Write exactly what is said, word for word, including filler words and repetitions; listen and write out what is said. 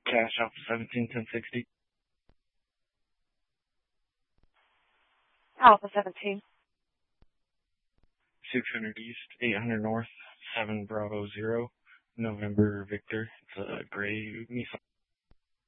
Cash Alpha seventeen ten sixty. Alpha seventeen. six hundred East, eight hundred North, seven Bravo zero, November Victor. It's a gray Nissan.